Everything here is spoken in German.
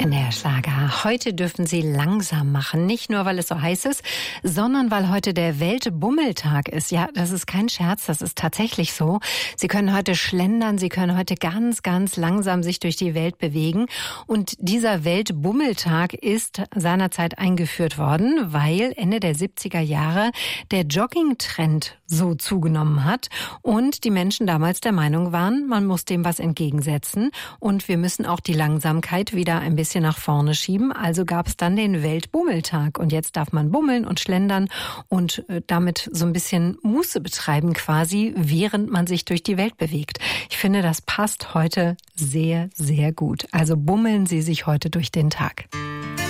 Der Heute dürfen Sie langsam machen. Nicht nur, weil es so heiß ist, sondern weil heute der Weltbummeltag ist. Ja, das ist kein Scherz, das ist tatsächlich so. Sie können heute schlendern, Sie können heute ganz, ganz langsam sich durch die Welt bewegen. Und dieser Weltbummeltag ist seinerzeit eingeführt worden, weil Ende der 70er Jahre der Jogging-Trend so zugenommen hat und die Menschen damals der Meinung waren, man muss dem was entgegensetzen und wir müssen auch die Langsamkeit wieder ein bisschen nach vorne schieben. Also gab es dann den Weltbummeltag und jetzt darf man bummeln und schlendern und damit so ein bisschen Muße betreiben quasi, während man sich durch die Welt bewegt. Ich finde, das passt heute sehr, sehr gut. Also bummeln Sie sich heute durch den Tag.